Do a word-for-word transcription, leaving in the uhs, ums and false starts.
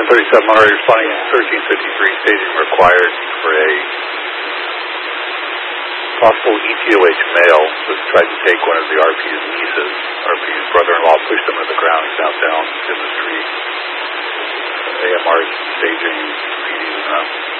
ten thirty-seven Monterey responding thirteen fifty-three, staging required for a possible E T O H male that tried to take one of the R P's nieces. R P's brother-in-law pushed him to the ground. He's now down in the street. A M R staging, P D's uh,